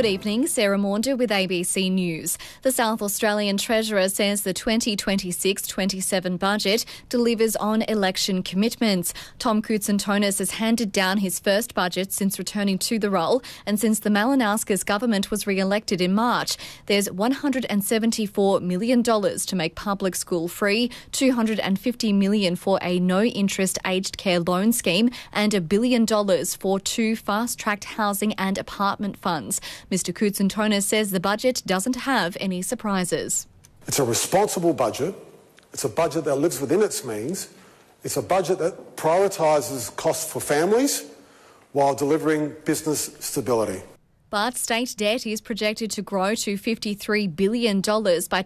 Good evening, Sarah Maunder with ABC News. The South Australian Treasurer says the 2026-27 budget delivers on election commitments. Tom Koutsantonis has handed down his first budget since returning to the role and since the Malinauskas government was re-elected in March. There's $174 million to make public school free, $250 million for a no-interest aged care loan scheme and $1 billion for 2 fast-tracked housing and apartment funds. Mr Koutsantonis says the budget doesn't have any surprises. It's a responsible budget. It's a budget that lives within its means. It's a budget that prioritises costs for families while delivering business stability. But state debt is projected to grow to $53 billion by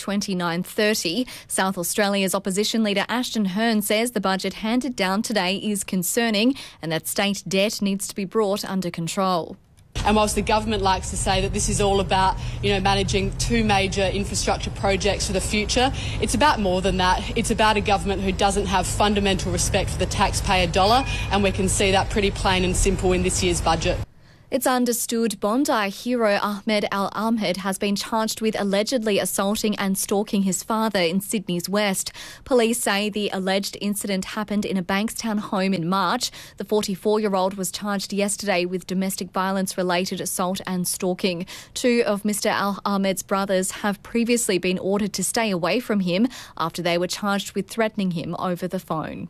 2029-30. South Australia's opposition leader Ashton Hearn says the budget handed down today is concerning and that state debt needs to be brought under control. And whilst the government likes to say that this is all about, managing 2 major infrastructure projects for the future, it's about more than that. It's about a government who doesn't have fundamental respect for the taxpayer dollar, and we can see that pretty plain and simple in this year's budget. It's understood Bondi hero Ahmed Al-Ahmed has been charged with allegedly assaulting and stalking his father in Sydney's West. Police say the alleged incident happened in a Bankstown home in March. The 44-year-old was charged yesterday with domestic violence-related assault and stalking. 2 of Mr Al-Ahmed's brothers have previously been ordered to stay away from him after they were charged with threatening him over the phone.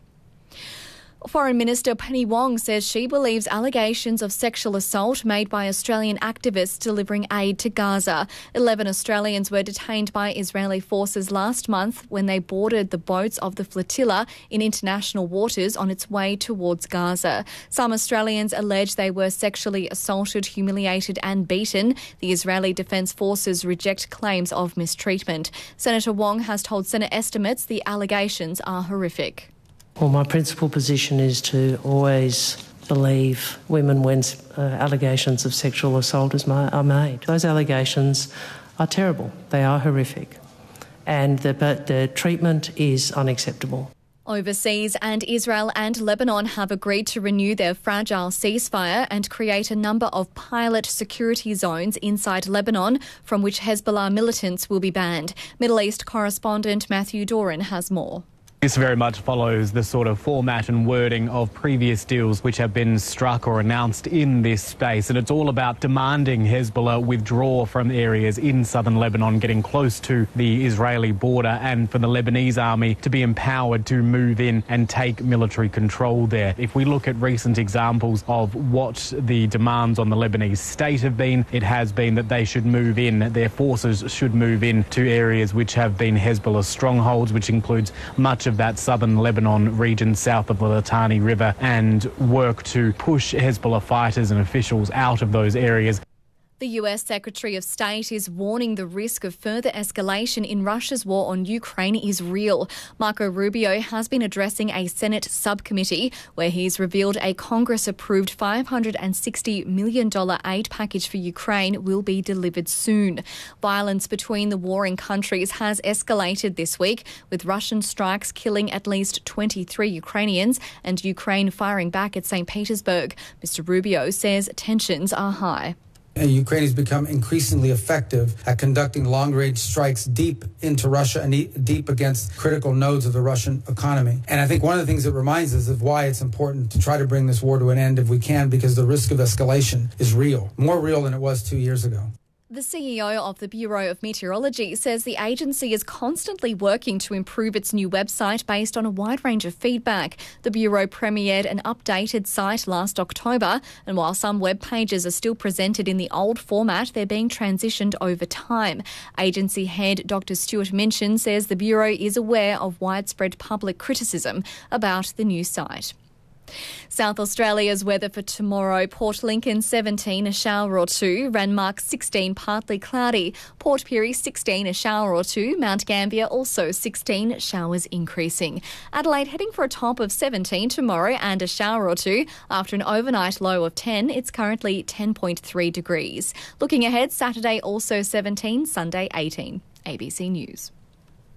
Foreign Minister Penny Wong says she believes allegations of sexual assault made by Australian activists delivering aid to Gaza. 11 Australians were detained by Israeli forces last month when they boarded the boats of the flotilla in international waters on its way towards Gaza. Some Australians allege they were sexually assaulted, humiliated and beaten. The Israeli Defence Forces reject claims of mistreatment. Senator Wong has told Senate estimates the allegations are horrific. Well, my principal position is to always believe women when allegations of sexual assault are made. Those allegations are terrible. They are horrific. And the treatment is unacceptable. Overseas, and Israel and Lebanon have agreed to renew their fragile ceasefire and create a number of pilot security zones inside Lebanon from which Hezbollah militants will be banned. Middle East correspondent Matthew Doran has more. This very much follows the sort of format and wording of previous deals which have been struck or announced in this space. And it's all about demanding Hezbollah withdraw from areas in southern Lebanon, getting close to the Israeli border, and for the Lebanese army to be empowered to move in and take military control there. If we look at recent examples of what the demands on the Lebanese state have been, it has been that they should move in, their forces should move in to areas which have been Hezbollah strongholds, which includes much of that southern Lebanon region south of the Litani River, and work to push Hezbollah fighters and officials out of those areas. The US Secretary of State is warning the risk of further escalation in Russia's war on Ukraine is real. Marco Rubio has been addressing a Senate subcommittee where he's revealed a Congress-approved $560 million aid package for Ukraine will be delivered soon. Violence between the warring countries has escalated this week, with Russian strikes killing at least 23 Ukrainians and Ukraine firing back at St. Petersburg. Mr. Rubio says tensions are high. Ukraine has become increasingly effective at conducting long-range strikes deep into Russia and deep against critical nodes of the Russian economy. And I think one of the things it reminds us of why it's important to try to bring this war to an end if we can, because the risk of escalation is real, more real than it was 2 years ago. The CEO of the Bureau of Meteorology says the agency is constantly working to improve its new website based on a wide range of feedback. The Bureau premiered an updated site last October, and while some web pages are still presented in the old format, they're being transitioned over time. Agency head Dr. Stuart Minchin says the Bureau is aware of widespread public criticism about the new site. South Australia's weather for tomorrow: Port Lincoln 17, a shower or 2. Renmark 16, partly cloudy. Port Pirie 16, a shower or 2. Mount Gambier also 16, showers increasing. Adelaide heading for a top of 17 tomorrow and a shower or 2. After an overnight low of 10, it's currently 10.3 degrees. Looking ahead, Saturday also 17, Sunday 18. ABC News.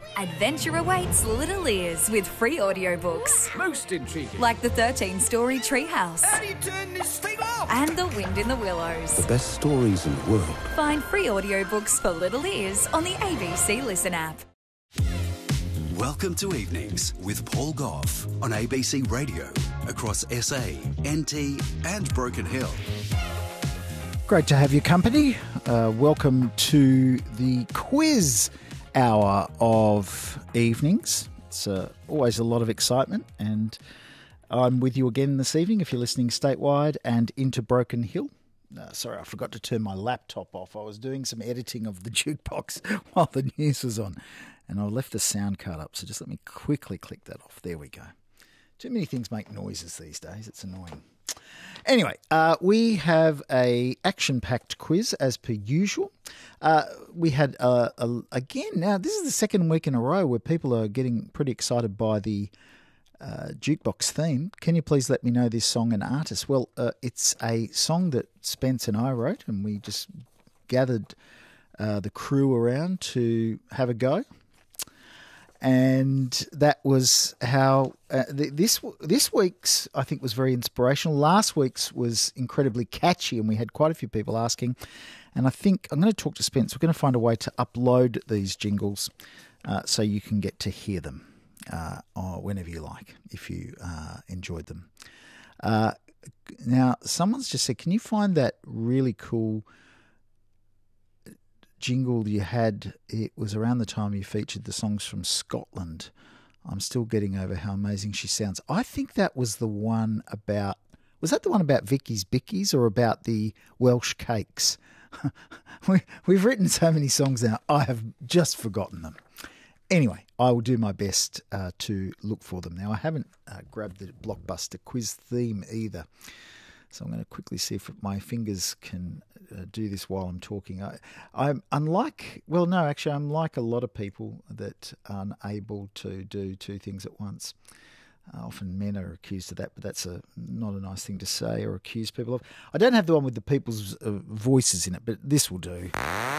Adventure awaits Little Ears with free audiobooks. Most intriguing. Like the 13-story Treehouse. How do you turn this thing off? And The Wind in the Willows. The best stories in the world. Find free audiobooks for Little Ears on the ABC Listen app. Welcome to Evenings with Paul Gough on ABC Radio across SA, NT and Broken Hill. Great to have your company. Welcome to the quiz hour of evenings. It's always a lot of excitement, and I'm with you again this evening if you're listening statewide and into Broken Hill. Sorry, I forgot to turn my laptop off. I was doing some editing of the jukebox while the news was on, and I left the sound card up, so just let me quickly click that off. There we go. Too many things make noises these days. It's annoying. Anyway, we have a action-packed quiz as per usual. We had, again, now this is the second week in a row where people are getting pretty excited by the jukebox theme. Can you please let me know this song and artist? Well, it's a song that Spence and I wrote, and we just gathered the crew around to have a go. And that was how this week's, I think, was very inspirational. Last week's was incredibly catchy, and we had quite a few people asking. And I think I'm going to talk to Spence. We're going to find a way to upload these jingles so you can get to hear them or whenever you like, if you enjoyed them. Now, someone's just said, can you find that really cool jingle you had? It was around the time you featured the songs from Scotland. I'm still getting over how amazing she sounds. I think that was the one about, was that the one about Vicky's Bickies or about the Welsh cakes? We've written so many songs now, I have just forgotten them. Anyway, I will do my best to look for them. Now, I haven't grabbed the Blockbuster quiz theme either, so I'm going to quickly see if my fingers can do this while I'm talking. I'm unlike, well, no, actually, I'm like a lot of people that are unable to do two things at once. Often men are accused of that, but that's not a nice thing to say or accuse people of. I don't have the one with the people's voices in it, but this will do.